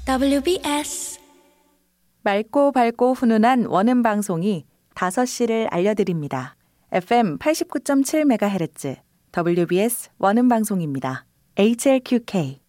WBS 맑고 밝고 훈훈한 원음 방송이 5시를 알려드립니다. FM 89.7MHz WBS 원음 방송입니다. HLQK